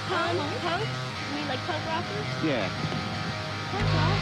Punk? You mean like punk rockers? Yeah. Punk rock?